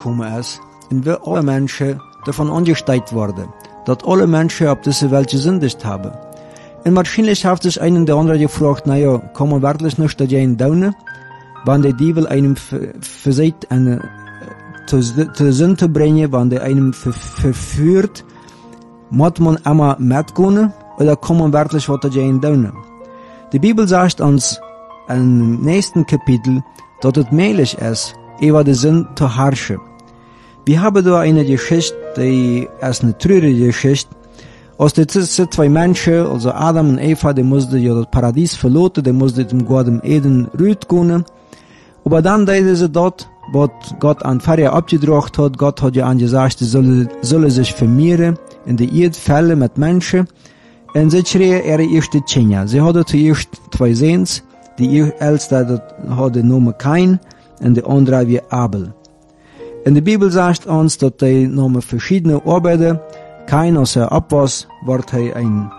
gekommen ist, und wir alle Menschen davon angesteckt worden, dass alle Menschen auf diese Welt gesündigt haben. Und wahrscheinlich hat sich einen der anderen gefragt, naja, kann man wirklich nicht das gehen tun, wenn der Teufel einem versucht, zur Sünde bringen, wenn der einem verführt, muss man immer mitgehen, oder kann man wirklich was dagegen tun? Die Bibel sagt uns im nächsten Kapitel, dass es möglich ist, über die Sünde zu herrschen. Wir haben da eine Geschichte, die ist eine traurige Geschichte. Aus diesen zwei Menschen, also Adam und Eva, die mussten ja das Paradies verlassen, die mussten im Garten Eden rausgehen. Aber dann deden sie dort, was Gott an Feuer abgedroht hat. Gott hat ja angesagt, sie sollen sich vermehren in die Erdfälle mit Menschen. Und sie schrien ihre erste Kinder. Sie hatten zuerst zwei Sehens. Die älteste hatte Name Kain und die andere wie Abel. In der Bibel sagt uns, dass die Namen verschiedene Arbeiter, Kain aus der Abwas, wird ein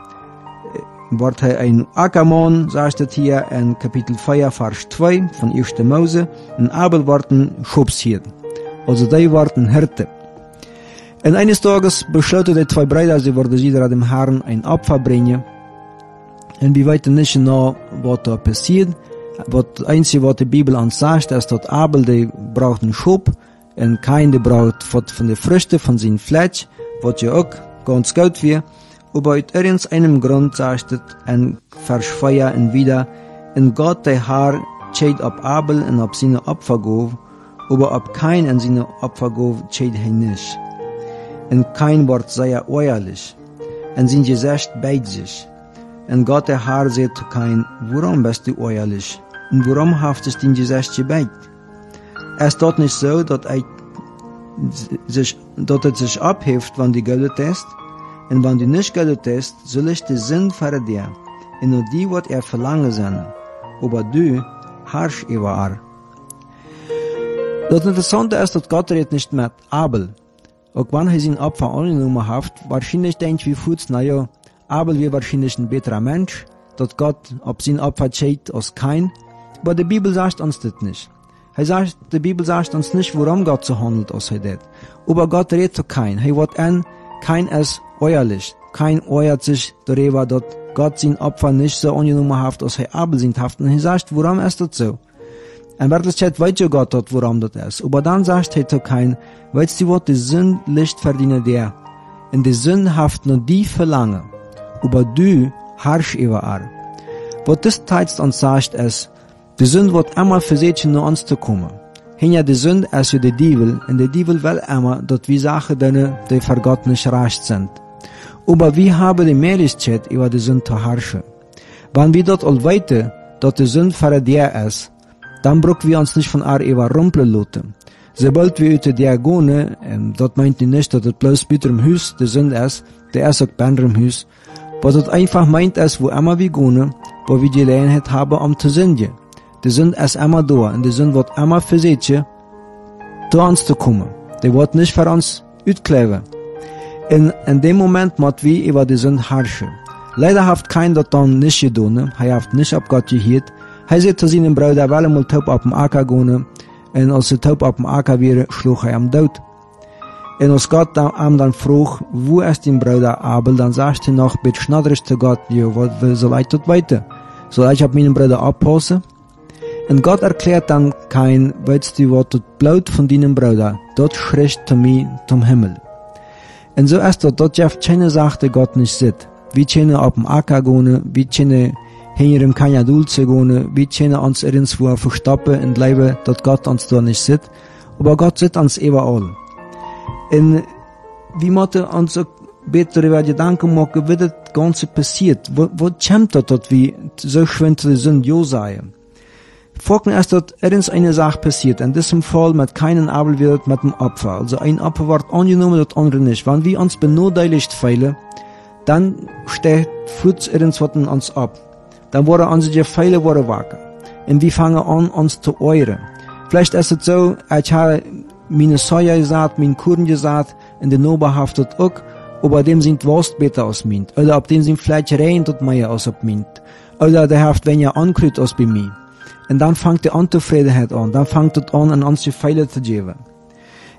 Ackermann, sagt es hier in Kapitel 4, Vers 2 von 1. Mose, und Abel wird ein Schubshirt. Also die werden Hirte. Und eines Tages beschlossen die zwei Brüder, sie wollten jeder dem Herrn ein Opfer bringen. Und wir wissen nicht genau, was da passiert. Das Einzige, was die Bibel uns sagt, ist, dass Abel, die braucht einen Schub, und Kain, die braucht von den Früchten von seinem Fleisch, was ja auch ganz gut wäre. Aber aus irgendeinem Grund sagt es in Vers 4 und wieder, und Gott, der Herr, schaut auf Abel und auf seine Opfergabe, aber auf Kain und seine Opfergabe schaut er nicht. Und Kain wird sehr äußerlich, und sein Gesicht beugt sich. Und Gott, der Herr, sagt zu Kain, warum bist du äußerlich? Und warum hast du dein Gesicht gebeugt? Es ist dort nicht so, dass es sich abhebt, wenn du getötet ist. Und wenn du nicht getötet ist, soll ich die Sünde für dir. Und nur die wird verlangen sein. Aber du herrsch über er. Das Interessante ist, dass Gott redet nicht mit Abel. Auch wenn er sein Opfer angenommen hat, wahrscheinlich denkt wie Fuß, naja, Abel wäre wahrscheinlich ein besserer Mensch, dass Gott auf sein Opfer schaut als Kain. Aber die Bibel sagt uns das nicht. Die Bibel sagt uns nicht, warum Gott so handelt, als er das. Aber Gott redet zu Kain. Er wird Kain ist äußerlich. Kain äußert sich darüber, dass Gott sein Opfer nicht so angenommen hat, als er Abel sein hat. Und er sagt, warum ist das so? In Wirklichkeit weiß ja Gott, warum das ist. Aber dann sagt er zu Kain, weißt du, was die Sünde Licht verdienen der? Und die Sünde haft nur die verlangen. Aber du herrsch über er. Was das Text uns sagt, ist, die Sünde wird immer versuchen, nur uns zu kommen. Hinter die Sünde ist ja der Teufel, und der Teufel will immer, dass wir Sachen tun, die für Gott nicht recht sind. Aber wir haben die Möglichkeit, über die Sünde zu herrschen. Wenn wir dort all weiter, dass die Sünde für dir ist, dann brauchen wir uns nicht von ihr überrumpeln lassen. Sobald wir über die gehen, das meint nicht, dass es bloß bei dem Haus die Sünde ist, der ist auch bei dem Haus. Was es einfach meint ist, wo immer wir gehen, wo wir die Gelegenheit haben, um zu sündigen. Die Sünde ist immer da, und die Sünde wird immer versuchen, zu uns zu kommen. Die wird nicht für uns auskleben. In dem Moment muss wir über die Sünde herrschen. Leider hat kein das dann nicht getan, er hat nicht auf Gott gehört. Er sagt zu seinem Bruder, weil er mal taub auf dem Acker gehen, und als er taub auf dem Acker wäre, schlug er ihm tot. Und als Gott ihm dann frug, wo ist dein Bruder Abel, dann sagt er noch, bitte schnatterisch zu Gott, ja, was soll ich dort weiter? Soll ich auf meinen Bruder abpassen? Und Gott erklärt dann Kain, weißt du, was das Blut von deinem Bruder, dort schrecht zu mir zum Himmel. Und so ist das, dort Jeff keine Sache, Gott nicht sieht. Wir können auf dem Acker gehen, wir können hinter dem Kajadulze gehen, wir können uns irgendwo verstoppen und leben, dass Gott uns da nicht sieht. Aber Gott sieht uns überall. Und wir müssen uns auch bitte darüber Gedanken machen, wie das Ganze passiert. Wo kommt das, dass wir so schwindelig sind, ja sagen? Folgen ist, dass irgendeine Sache passiert. In diesem Fall mit keinem Abel wird mit dem Opfer. Also ein Opfer wird angenommen, das andere nicht. Wenn wir uns benachteiligt fühlen, dann steht Fuß irgendwas in uns ab. Dann werden unsere Pfeile wacker. Und wir fangen an, uns zu ehren. Vielleicht ist es so, ich habe meine Soja gesagt, meine Kuchen gesagt, und der Nachbar haftet auch, aber dem sind Wurst besser als mint. Oder ab dem sind vielleicht rein und mehr als ob mint. Oder der haft weniger Ankrut als bei mir. Und dann fängt die Unzufriedenheit an. Dann fängt es an, uns die Pfeile zu geben.